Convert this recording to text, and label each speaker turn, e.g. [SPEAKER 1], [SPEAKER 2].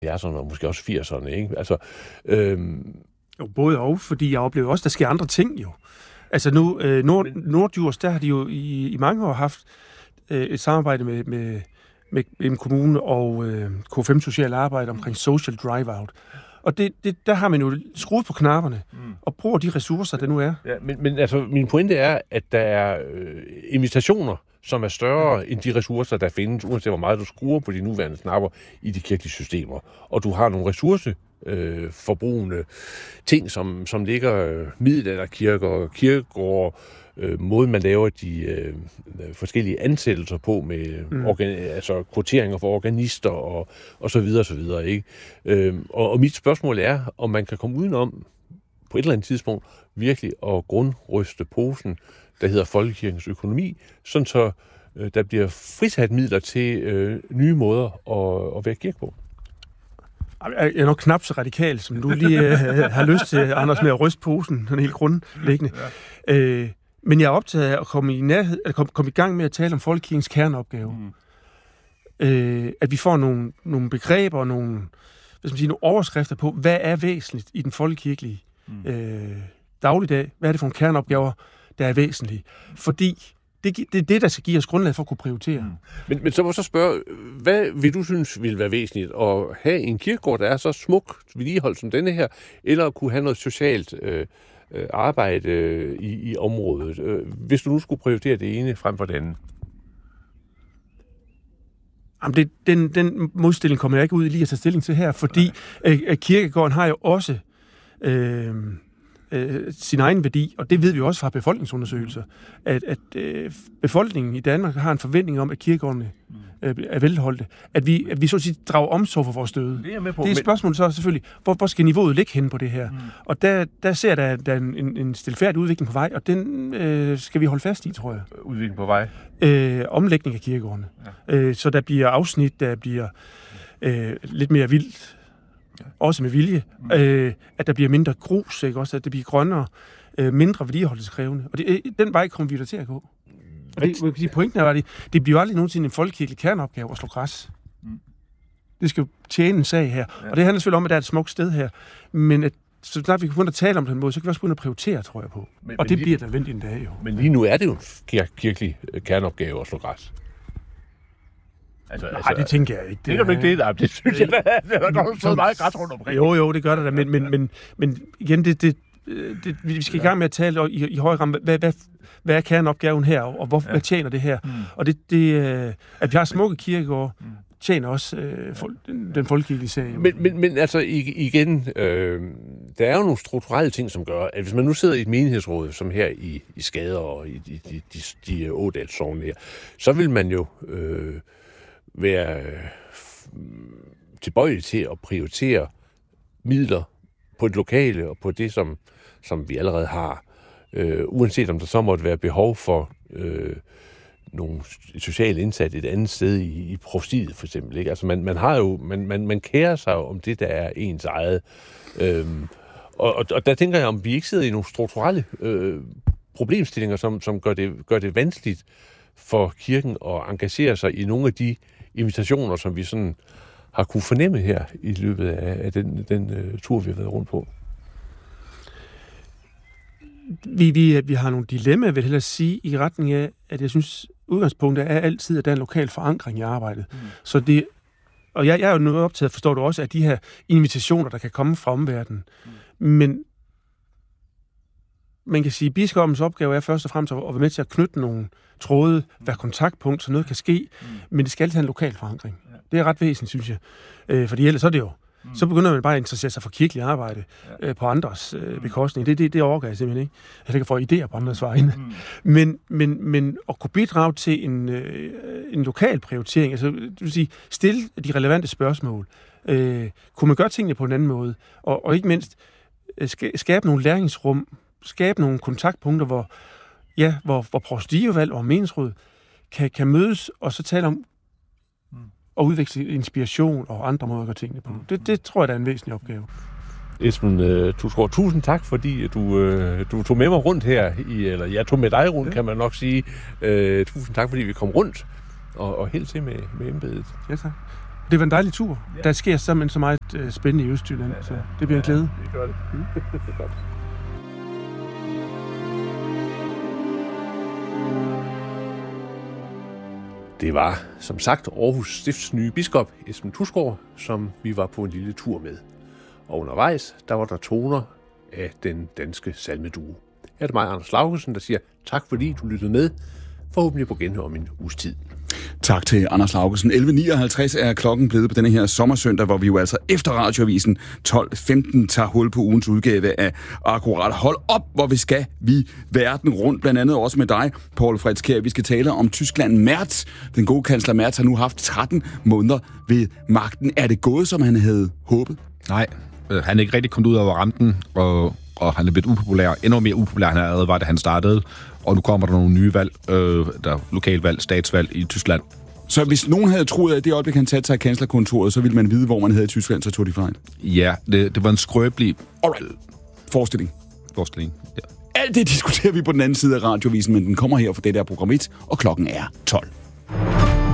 [SPEAKER 1] 70'erne og måske også 80'erne, ikke? Altså,
[SPEAKER 2] Jo, både og, fordi jeg oplever også, der sker andre ting jo. Altså nu, Norddjurs, der har de jo i mange år haft et samarbejde med en kommune og K5 Social Arbejde omkring Social Drive-Out. Og der har man jo skruet på knapperne og bruger de ressourcer, der nu er.
[SPEAKER 1] Ja, men altså, min pointe er, at der er invitationer, som er større end de ressourcer, der findes, uanset hvor meget du skruer på de nuværende knapper i de kirkelige systemer. Og du har nogle ressourceforbrugende ting, som ligger middelalderkirker og kirkegårde, måden man laver de forskellige ansættelser på med altså kvoteringer for organister og så videre, ikke? Og mit spørgsmål er, om man kan komme udenom på et eller andet tidspunkt virkelig at grundryste posen, der hedder folkekirkens økonomi, sådan så der bliver frisat midler til nye måder at være kirke på.
[SPEAKER 2] Jeg er nok knap så radikal, som du lige har lyst til, Anders, med at ryste posen, den helt grundlæggende. Ja. Men jeg er optaget af at komme i gang med at tale om folkekirkens kerneopgave. At vi får nogle begreber og nogle overskrifter på, hvad er væsentligt i den folkekirkelige dagligdag? Hvad er det for nogle kerneopgaver, der er væsentlige? Fordi det er det, der skal give os grundlag for at kunne prioritere.
[SPEAKER 1] Men så må jeg så spørge, hvad vil du synes ville være væsentligt? At have en kirkegård, der er så smuk vedligeholdt som denne her, eller at kunne have noget socialt arbejde i området? Hvis du nu skulle prioritere det ene frem for det andet?
[SPEAKER 2] Jamen den modstilling kommer jeg ikke ud i lige at tage stilling til her, fordi kirkegården har jo også sin egen værdi, og det ved vi også fra befolkningsundersøgelser, at befolkningen i Danmark har en forventning om, at kirkegårdene er velholdte. At vi så at sige drager omsorg for vores døde. Det er et spørgsmål så selvfølgelig, hvor skal niveauet ligge henne på det her? Og der ser der en stilfærdig udvikling på vej, og den skal vi holde fast i, tror jeg.
[SPEAKER 1] Udvikling på vej?
[SPEAKER 2] Omlægning af kirkegårdene. Ja. Så der bliver afsnit, der bliver lidt mere vildt, også med vilje, at der bliver mindre grus, ikke? Også at det bliver grønnere, mindre vedligeholdelseskrævende. Og den vej kommer vi til at gå. Og pointen er, at det bliver aldrig nogensinde en folkekirkelig kerneopgave at slå græs. Det skal jo tjene en sag her. Ja. Og det handler selvfølgelig om, at der er et smukt sted her. Men så snart vi kan begynde at tale om den måde, så kan vi også begynde at prioritere, tror jeg på. Og det bliver nødvendigt en dag jo.
[SPEAKER 1] Men lige nu er det jo en kirkelig kerneopgave at slå græs.
[SPEAKER 2] Nej, det tænker jeg ikke.
[SPEAKER 1] Det kan du ikke det? Nej, det synes jeg, der er godt så meget græs rundt omkring.
[SPEAKER 2] Jo, det gør der da. Men igen, vi skal i gang med at tale i høj ramme, hvad er kerneopgaven her, og hvad tjener det her? Og at vi har smukke kirkegårde, tjener også den folkekirkelige sag.
[SPEAKER 1] Men altså igen, der er jo nogle strukturelle ting, som gør, at hvis man nu sidder i et menighedsråd, som her i Skader og i de Ådalssogne her, så vil man jo være tilbøjelig til at prioritere midler på det lokale og på det, som vi allerede har. Uanset om der så måtte være behov for nogle sociale indsats et andet sted i provstiet, for eksempel. Ikke? Altså man har jo, man kærer sig om det, der er ens eget. Og der tænker jeg, om vi ikke sidder i nogle strukturelle problemstillinger, som gør det vanskeligt for kirken at engagere sig i nogle af de invitationer, som vi sådan har kunne fornemme her i løbet af den tur, vi har været rundt på.
[SPEAKER 2] Vi har nogle dilemmaer, vil jeg hellere sige, i retning af, at jeg synes, udgangspunktet er altid, at der er en lokal forankring i arbejdet. Så og jeg er jo nu optaget, forstår du også, af de her invitationer, der kan komme fra omverdenen. Men man kan sige, at biskoppens opgave er først og fremmest at være med til at knytte nogle tråde, være kontaktpunkt, så noget kan ske, men det skal altid have en lokal forankring. Det er ret væsentligt, synes jeg. Fordi ellers så er det jo, så begynder man bare at interessere sig for kirkelig arbejde på andres bekostning. Det overgår jeg simpelthen ikke. Jeg kan få idéer på andres vegne. Men at kunne bidrage til en lokal prioritering, altså det vil sige, stille de relevante spørgsmål. Kunne man gøre tingene på en anden måde? Og ikke mindst skabe nogle læringsrum, skabe nogle kontaktpunkter, hvor provstiudvalg og menighedsråd kan mødes og så tale om og udveksle inspiration og andre måder at gøre tingene på. Det tror jeg, der er en væsentlig opgave.
[SPEAKER 1] Esben Tusgaard, tusind tak, fordi du tog med mig rundt her, eller jeg tog med dig rundt, kan man nok sige. Tusind tak, fordi vi kom rundt og helt til med embedet.
[SPEAKER 2] Ja, tak. Det var en dejlig tur. Ja. Der sker simpelthen så meget spændende i Østjylland, så det bliver en glæde.
[SPEAKER 1] Det gør det. Godt. Det var, som sagt, Aarhus Stifts nye biskop, Esben Tusgaard, som vi var på en lille tur med. Og undervejs, der var der toner af den danske salmeduo. Her er det mig, Anders Laugesen, der siger tak, fordi du lyttede med. Forhåbentlig på genhør om en uges tid.
[SPEAKER 3] Tak til Anders Laugesen. 11.59 er klokken blevet på denne her sommersøndag, hvor vi jo altså efter Radioavisen 12.15 tager hul på ugens udgave af Akkurat. Hold op, hvor vi skal vi verden rundt, blandt andet også med dig, Poul Fritzkjær. Vi skal tale om Tyskland. Merz, den gode kansler Merz, har nu haft 13 måneder ved magten. Er det gået, som han havde håbet?
[SPEAKER 4] Nej, han er ikke rigtig kommet ud over rampen, og han er blevet upopulær. Endnu mere upopulær, han havde været, da han startede. Og nu kommer der nogle nye valg, lokalvalg, statsvalg i Tyskland.
[SPEAKER 3] Så hvis nogen havde troet, at det øjeblik, han satte sig i kanslerkontoret, så ville man vide, hvor man havde i Tyskland, så tog de fejl?
[SPEAKER 4] Ja, det var en skrøbelig
[SPEAKER 3] forestilling.
[SPEAKER 4] Ja.
[SPEAKER 3] Alt det diskuterer vi på den anden side af Radioavisen, men den kommer her for det der program 1, og klokken er 12.